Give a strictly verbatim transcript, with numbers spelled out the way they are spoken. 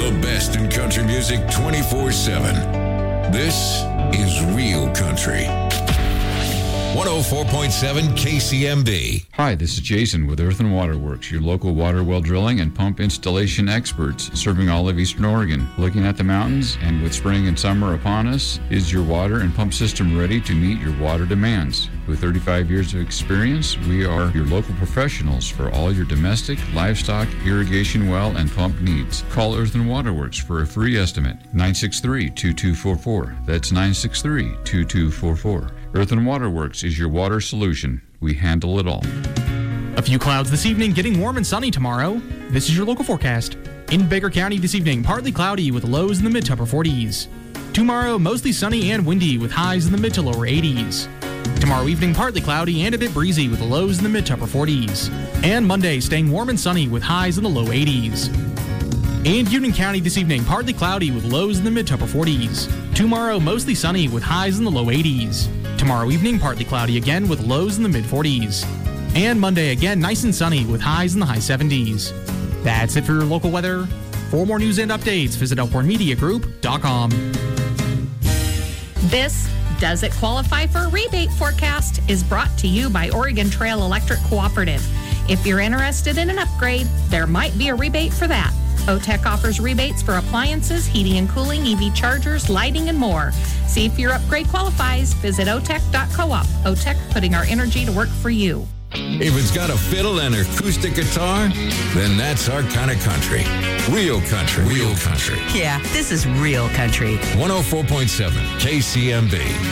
The best in country music twenty-four seven. This is Real Country. one oh four point seven K C M B. Hi, this is Jason with Earth and Water Works, your local water well drilling and pump installation experts serving all of Eastern Oregon. Looking at the mountains, and with spring and summer upon us, is your water and pump system ready to meet your water demands? With thirty-five years of experience, we are your local professionals for all your domestic, livestock, irrigation well, and pump needs. Call Earth and Water Works for a free estimate. nine six three, two two four four. That's nine six three, two two four four. Earth and Water Works is your water solution. We handle it all. A few clouds this evening, getting warm and sunny tomorrow. This is your local forecast. In Baker County this evening, partly cloudy with lows in the mid to upper forties. Tomorrow, mostly sunny and windy with highs in the mid to lower eighties. Tomorrow evening, partly cloudy and a bit breezy with lows in the mid to upper forties. And Monday, staying warm and sunny with highs in the low eighties. In Union County this evening, partly cloudy with lows in the mid to upper forties. Tomorrow, mostly sunny with highs in the low eighties. Tomorrow evening, partly cloudy again with lows in the mid forties. And Monday again, nice and sunny with highs in the high seventies. That's it for your local weather. For more news and updates, visit elkhorn media group dot com. This Does It Qualify for a Rebate Forecast is brought to you by Oregon Trail Electric Cooperative. If you're interested in an upgrade, there might be a rebate for that. O T E C offers rebates for appliances, heating and cooling, E V chargers, lighting, and more. See if your upgrade qualifies. Visit O T E C dot coop. O T E C, putting our energy to work for you. If it's got a fiddle and acoustic guitar, then that's our kind of country. Real country. Real country. Yeah, this is real country. one oh four point seven K C M B.